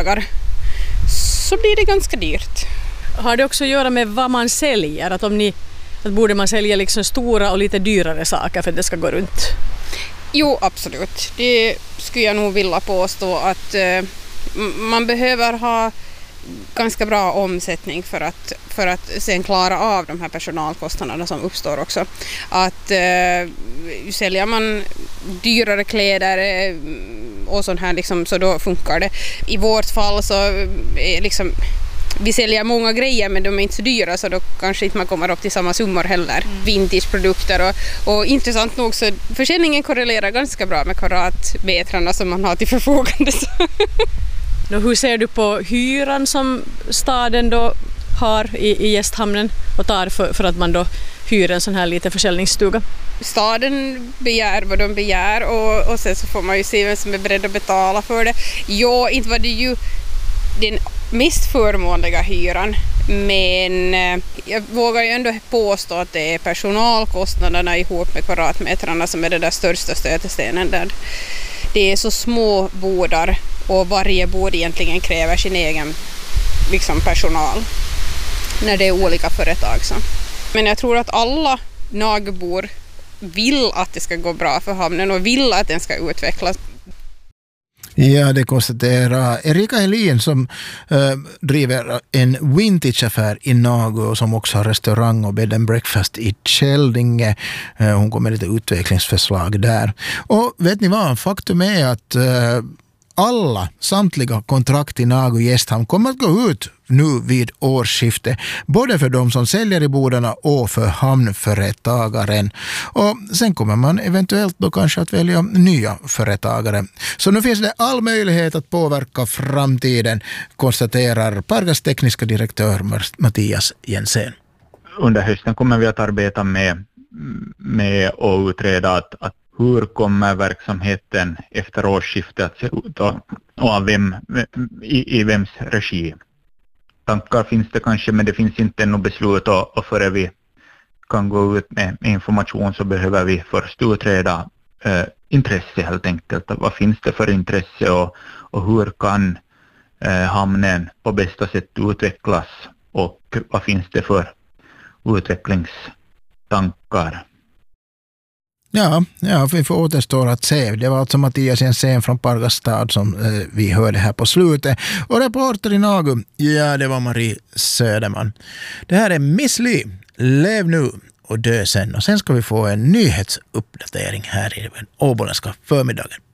dagar så blir det ganska dyrt. Har det också att göra med vad man säljer? Att borde man sälja liksom stora och lite dyrare saker för att det ska gå runt? Jo, absolut. Det skulle jag nog vilja påstå att man behöver ha ganska bra omsättning för att sen klara av de här personalkostnaderna som uppstår också. Att säljer man dyrare kläder och sånt här liksom, så då funkar det. I vårt fall så är liksom vi säljer många grejer men de är inte så dyra så då kanske inte man kommer upp till samma summor heller. Vintageprodukter och intressant nog så försäljningen korrelerar ganska bra med kvadratmetrarna som man har till förfogande. Hur ser du på hyran som staden då har i Gästhamnen och tar för att man då hyr en sån här liten försäljningsstuga? Staden begär vad de begär och sen så får man ju se vem som är beredd att betala för det. Ja, inte var det ju den mest förmånliga hyran, men jag vågar ju ändå påstå att det är personalkostnaderna ihop med kvadratmetrarna som är den där största stötestenen där. Det är så små bodar och varje bod egentligen kräver sin egen liksom, personal när det är olika företag. Så. Men jag tror att alla Nagöbor vill att det ska gå bra för hamnen och vill att den ska utvecklas. Ja, det konstaterar Erika Helin som driver en vintageaffär i Nagö och som också har restaurang och bed and breakfast i Käldinge. Hon kommer med lite utvecklingsförslag där. Och vet ni vad? Faktum är att samtliga kontrakt i Nagö Gästhamn kommer att gå ut nu vid årsskiftet, både för de som säljer i bodarna och för hamnföretagaren. Och sen kommer man eventuellt då kanske att välja nya företagare. Så nu finns det all möjlighet att påverka framtiden, konstaterar Pargas tekniska direktör Mattias Jensen. Under hösten kommer vi att arbeta med att utreda att hur kommer verksamheten efter årsskiftet att se ut och av i vems regi. Tankar finns det kanske, men det finns inte något beslut och före vi kan gå ut med information så behöver vi först utreda intresse helt enkelt. Vad finns det för intresse och hur kan hamnen på bästa sätt utvecklas och vad finns det för utvecklingstankar? Ja, vi får återstå att se. Det var alltså Mattias Jensen från Pargas stad som vi hörde här på slutet. Och reporter i Nagö, ja, det var Marie Söderman. Det här är Miss Li, lev nu och dö sen. Och sen ska vi få en nyhetsuppdatering här i den åboländska förmiddagen.